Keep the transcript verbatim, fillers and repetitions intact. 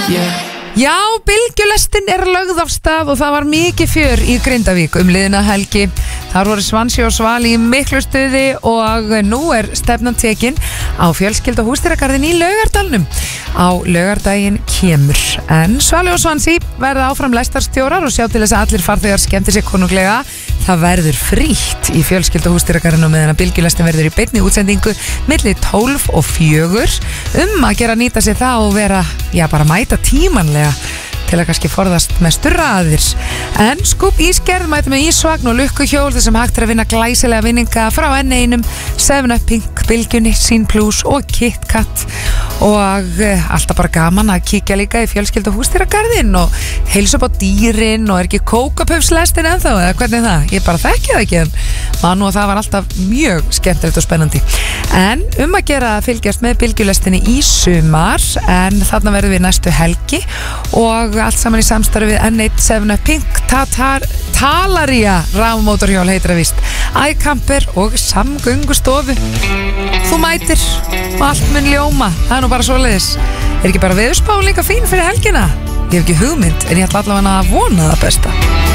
yeah. Já, bylgjulestin er lögð af stað og það var mikið fjör í Grindavík um liðina helgi. Þar voru Svansi og Svali í miklu stuði og nú er stefnan tekin á fjölskyldu og húsdýragarðin í Laugardalnum. Á laugardaginn kemur. En Svali og Svansi verða áfram lestarstjórar og sjá til þess að allir farþegar skemmti sig konunglega. Það verður frítt í fjölskyldu og húsdýragarðinu meðan að bylgjulestin verður í beinni útsendingu milli tólf og fjögur. Um að gera nýta sig það og vera, já, bara mæta tímanlega til að kannski forðast mestu raðir. En Skúp Ísgerð mæti með ísvagn og lukkuhjól þar sem hægt er að vinna glæsilega vinninga frá N einum, seven up Pink, Bylgjunni, Sin Plus og KitKat og uh, alltaf bara gaman að kíkja líka í fjölskyldu og húsdýragarðinn og heilsa upp á dýrin og er ekki kókapöfslestin ennþá eða hvernig er það? Ég bara þekki það ekki en man nú að það var alltaf mjög skemmtilegt og spennandi. En um að gera að fylgjast með bylgjulestinni í sumar en þarna verðum við næstu helgi og allt saman í samstarfi við N eitt, seven up Pink, Tatar, Talaria rafmótorhjól heitir það víst, iCamper og Samgöngustofu. Þú mætir og allt mun ljóma, það er nú bara svoleiðis. Er ekki bara veðurspá líka fín fyrir helgina? Ég hef ekki hugmynd en ég ætla allavega að vona það besta.